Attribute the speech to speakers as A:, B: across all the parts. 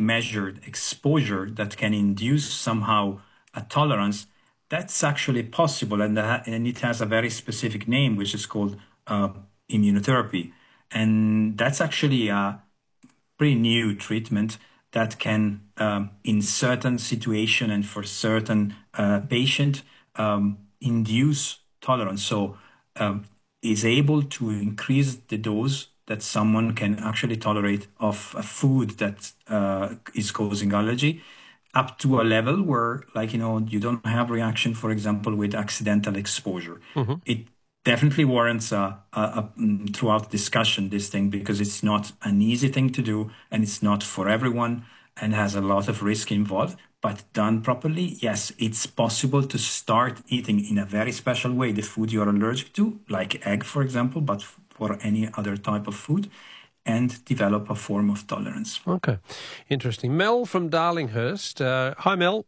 A: measured exposure that can induce somehow a tolerance, that's actually possible, and it has a very specific name, which is called immunotherapy. And that's actually a pretty new treatment that can, in certain situation and for certain patient, induce tolerance. So is able to increase the dose that someone can actually tolerate of a food that is causing allergy up to a level where, like, you don't have reaction, for example, with accidental exposure.
B: Hmm.
A: It definitely warrants throughout discussion, this thing, because it's not an easy thing to do and it's not for everyone and has a lot of risk involved. But done properly, yes, it's possible to start eating in a very special way the food you're allergic to, like egg, for example, but for any other type of food, and develop a form of tolerance.
B: Okay, interesting. Mel from Darlinghurst. Hi, Mel.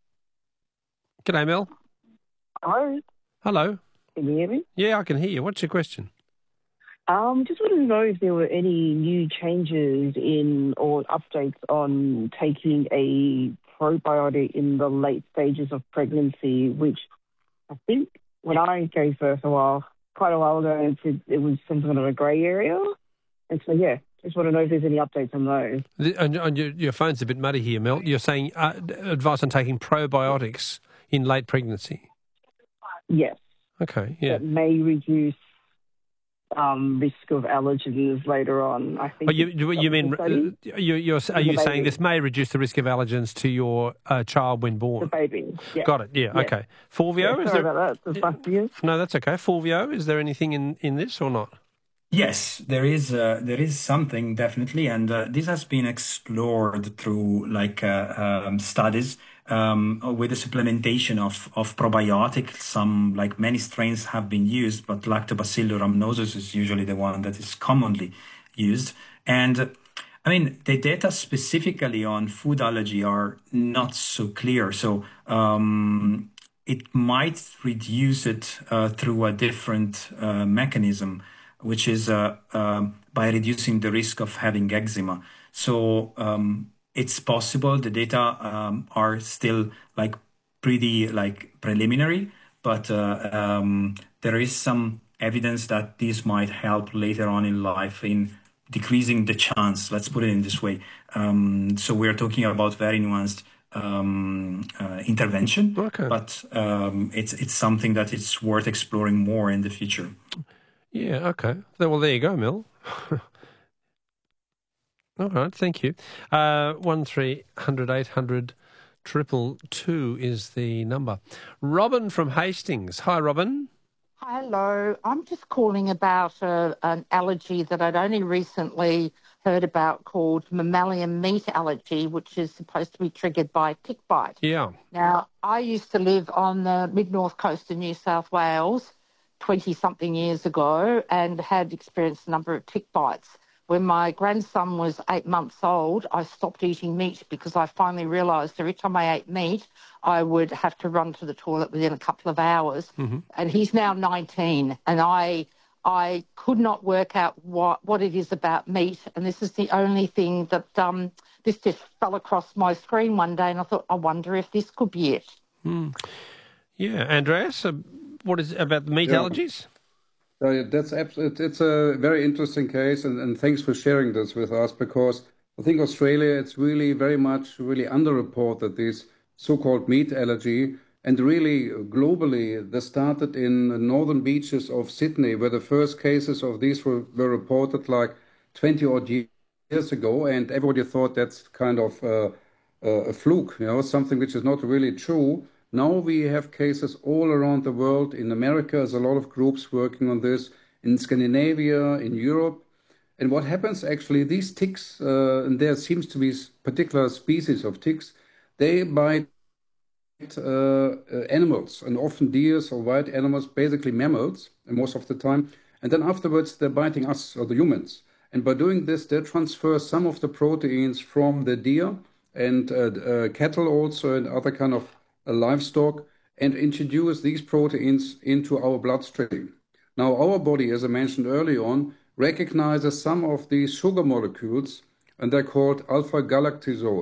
B: G'day, Mel.
C: Hello,
B: Hello.
C: can you hear me?
B: Yeah, I can hear you. What's your question?
C: Just wanted to know if there were any new changes in or updates on taking a probiotic in the late stages of pregnancy, which I think when I gave birth quite a while ago, it was some sort of a grey area. And so, yeah, just want to know if there's any updates on those.
B: And your phone's a bit muddy here, Mel. You're saying advice on taking probiotics in late pregnancy.
C: Yes,
B: Okay, yeah.
C: that may reduce risk of allergens later on. I think.
B: Oh, you mean are you saying this may reduce the risk of allergens to your child when
C: the
B: born?
C: baby? Yeah.
B: Got it. Yeah.
C: Yeah.
B: Okay. Fulvio,
C: Yeah,
B: is
C: sorry
B: there?
C: about that. That's fine for you.
B: No, that's okay. Fulvio, is there anything in this or not?
A: Yes, there is something definitely, and this has been explored through like studies with the supplementation of probiotics. Some, like many strains, have been used, but Lactobacillus rhamnosus is usually the one that is commonly used. And I mean, the data specifically on food allergy are not so clear. So it might reduce it through a different mechanism, which is by reducing the risk of having eczema. So it's possible. The data are still like pretty like preliminary, but there is some evidence that this might help later on in life in decreasing the chance. Let's put it in this way. So we're talking about very nuanced intervention,
B: Okay.
A: but it's something that it's worth exploring more in the future.
B: Yeah. Okay. Well, there you go, Mel. All right. Thank you. 1300 800 222 is the number. Robin from Hastings. Hi, Robin.
D: Hello, I'm just calling about an allergy that I'd only recently heard about called mammalian meat allergy, which is supposed to be triggered by tick bite.
B: Yeah.
D: Now, I used to live on the mid-north coast of New South Wales 20-something years ago and had experienced a number of tick bites. When my grandson was 8 months old, I stopped eating meat because I finally realised every time I ate meat, I would have to run to the toilet within a couple of hours.
B: Mm-hmm.
D: And he's now 19, and I could not work out what it is about meat. And this is the only thing that this just fell across my screen one day, and I thought, I wonder if this could be it.
B: Mm. Yeah, Andreas, what is about the meat allergies?
E: It's a very interesting case, and thanks for sharing this with us, because I think Australia, it's really very much underreported, this so-called meat allergy. And really, globally, this started in the northern beaches of Sydney, where the first cases of these were reported like 20 odd years ago, and everybody thought that's kind of a fluke, something which is not really true. Now we have cases all around the world. In America, there's a lot of groups working on this, in Scandinavia, in Europe. And what happens actually, these ticks, and there seems to be particular species of ticks, they bite animals, and often deers or wild animals, basically mammals, most of the time. And then afterwards, they're biting us, or the humans. And by doing this, they transfer some of the proteins from the deer and cattle also, and other kind of livestock, and introduce these proteins into our bloodstream. Now, our body, as I mentioned early on, recognizes some of these sugar molecules, and they're called alpha-galactosidase.